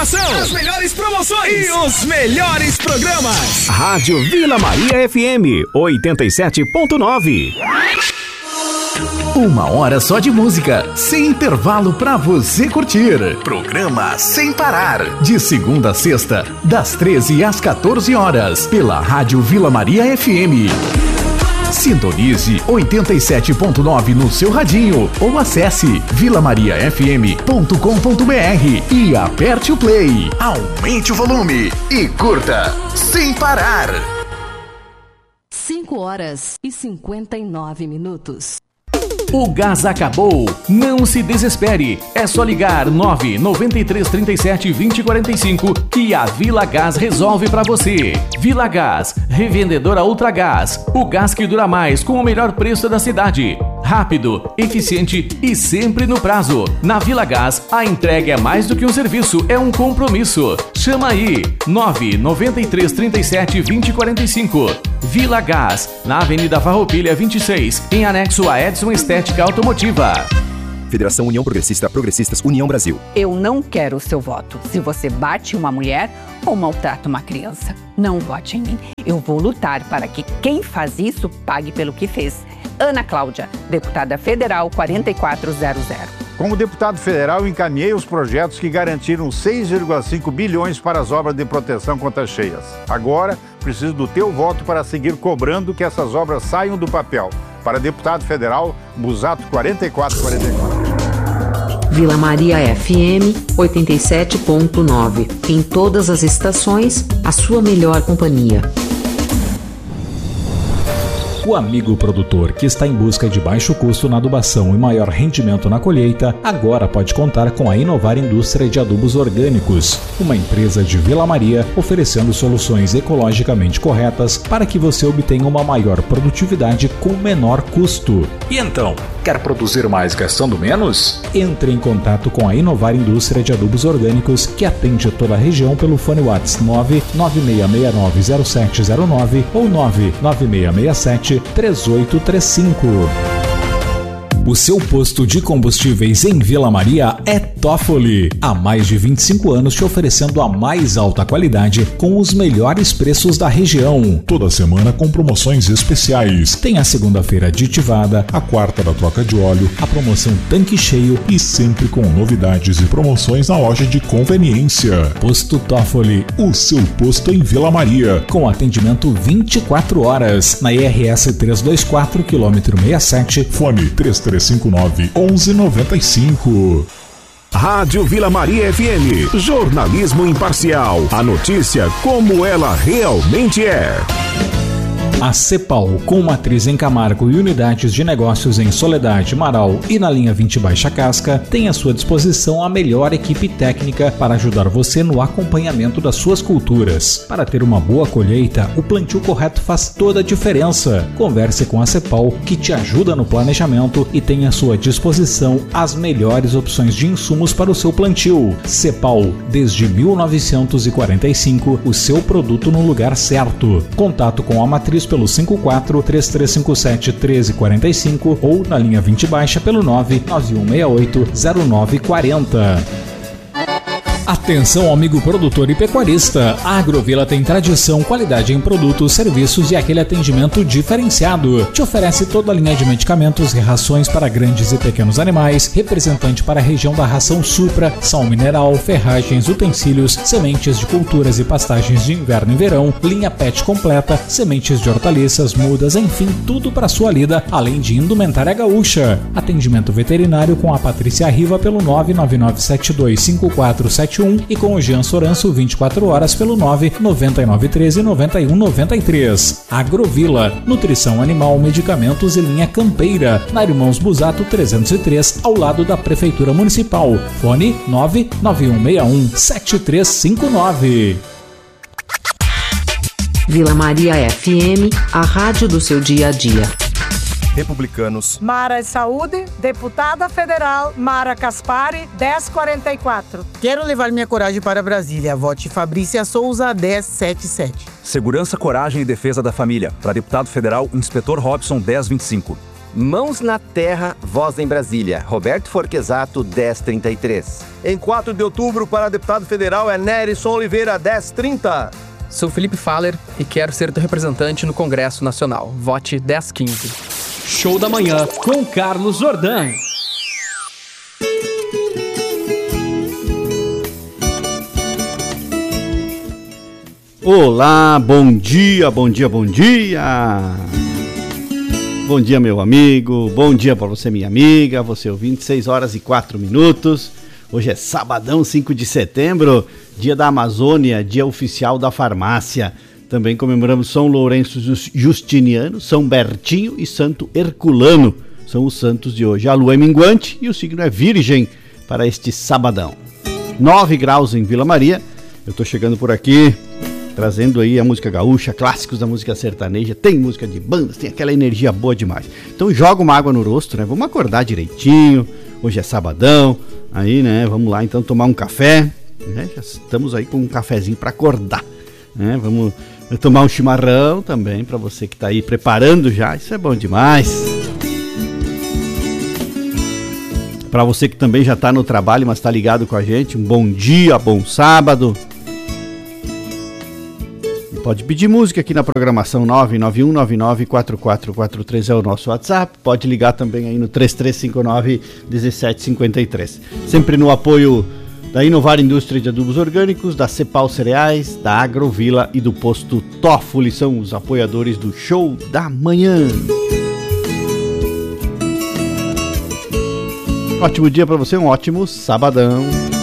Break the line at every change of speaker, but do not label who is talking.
informação, as melhores promoções e os melhores programas.
Rádio Vila Maria FM 87.9.
1 hora só de música, sem intervalo pra você curtir. Programa Sem Parar, de segunda a sexta, das 13 às 14 horas, pela Rádio Vila Maria FM. Sintonize 87.9 no seu radinho ou acesse vilamariafm.com.br e aperte o play, aumente o volume e curta Sem Parar.
5 horas e 59 minutos.
O gás acabou? Não se desespere. É só ligar 99337-2045 que a Vila Gás resolve pra você. Vila Gás, revendedora Ultragás. O gás que dura mais com o melhor preço da cidade. Rápido, eficiente e sempre no prazo. Na Vila Gás, a entrega é mais do que um serviço, é um compromisso. Chama aí, 99337-2045. Vila Gás, na Avenida Farroupilha 26, em anexo a Edson Estética Automotiva.
Federação União Progressista, Progressistas União Brasil.
Eu não quero o seu voto. Se você bate uma mulher ou maltrata uma criança, não vote em mim. Eu vou lutar para que quem faz isso pague pelo que fez. Ana Cláudia, deputada federal 4400.
Como deputado federal, encaminhei os projetos que garantiram 6,5 bilhões para as obras de proteção contra cheias. Agora, preciso do teu voto para seguir cobrando que essas obras saiam do papel. Para deputado federal, Busato 4444.
Vila Maria FM 87.9. Em todas as estações, a sua melhor companhia.
O amigo produtor que está em busca de baixo custo na adubação e maior rendimento na colheita, agora pode contar com a Inovar Indústria de Adubos Orgânicos, uma empresa de Vila Maria oferecendo soluções ecologicamente corretas para que você obtenha uma maior produtividade com menor custo. E então, quer produzir mais gastando menos? Entre em contato com a Inovar Indústria de Adubos Orgânicos, que atende toda a região pelo fone WhatsApp 996690709 ou 99667 3835. O seu posto de combustíveis em Vila Maria é Toffoli. Há mais de 25 anos te oferecendo a mais alta qualidade com os melhores preços da região. Toda semana com promoções especiais. Tem a segunda-feira aditivada, a quarta da troca de óleo, a promoção tanque cheio e sempre com novidades e promoções na loja de conveniência. Posto Toffoli, o seu posto em Vila Maria. Com atendimento 24 horas. Na IRS 324, quilômetro 67, fone 3359-1195.
Rádio Vila Maria FM. Jornalismo imparcial. A notícia como ela realmente é.
A Cepal, com matriz em Camargo e unidades de negócios em Soledade, Marau e na linha 20 Baixa Casca, tem à sua disposição a melhor equipe técnica para ajudar você no acompanhamento das suas culturas. Para ter uma boa colheita, o plantio correto faz toda a diferença. Converse com a Cepal, que te ajuda no planejamento e tem à sua disposição as melhores opções de insumos para o seu plantio. Cepal, desde 1945, o seu produto no lugar certo. Contato com a matriz pelo 54-3357-1345 ou na linha 20 Baixa pelo 99168-0940. Atenção, amigo produtor e pecuarista. A Agrovila tem tradição, qualidade em produtos, serviços e aquele atendimento diferenciado. Te oferece toda a linha de medicamentos e rações para grandes e pequenos animais, representante para a região da ração Supra, sal mineral, ferragens, utensílios, sementes de culturas e pastagens de inverno e verão, linha PET completa, sementes de hortaliças, mudas, enfim, tudo para sua lida, além de indumentária gaúcha. Atendimento veterinário com a Patrícia Riva pelo 999725471 e com o Jean Soranço 24 horas pelo 99913-9193. Agrovila, nutrição animal, medicamentos e linha campeira, na Irmãos Busato 303, ao lado da Prefeitura Municipal. Fone 99161-7359.
Vila Maria FM, a rádio do seu dia a dia.
Republicanos.
Mara Saúde, deputada federal, Mara Caspari, 1044.
Quero levar minha coragem para Brasília. Vote Fabrícia Souza, 1077.
Segurança, coragem e defesa da família. Para deputado federal, Inspetor Robson, 1025.
Mãos na Terra, Voz em Brasília. Roberto Forquesato, 10h33.
Em 4 de outubro, para deputado federal, é Nerison Oliveira, 10h30.
Sou Felipe Faller e quero ser teu representante no Congresso Nacional. Vote 1015.
Show da Manhã com Carlos Jordan.
Olá, bom dia, bom dia, bom dia. Bom dia, meu amigo, bom dia para você, minha amiga, você ouvinte, 6h04. Hoje é sabadão, 5 de setembro, dia da Amazônia, dia oficial da farmácia. Também comemoramos São Lourenço Justiniano, São Bertinho e Santo Herculano. São os santos de hoje. A lua é minguante e o signo é virgem para este sabadão. 9 graus em Vila Maria. Eu tô chegando por aqui, trazendo aí a música gaúcha, clássicos da música sertaneja, tem música de bandas, tem aquela energia boa demais. Então joga uma água no rosto, né? Vamos acordar direitinho, hoje é sabadão, aí, né? Vamos lá então tomar um café, né? Já estamos aí com um cafezinho para acordar, né? Vamos tomar um chimarrão também, para você que tá aí preparando já, isso é bom demais. Para você que também já tá no trabalho, mas tá ligado com a gente, um bom dia, bom sábado. Pode pedir música aqui na programação 991994443 é o nosso WhatsApp. Pode ligar também aí no 3359-1753. Sempre no apoio da Inovar Indústria de Adubos Orgânicos, da Cepal Cereais, da Agrovila e do Posto Toffoli. São os apoiadores do Show da Manhã. Ótimo dia para você, um ótimo sabadão.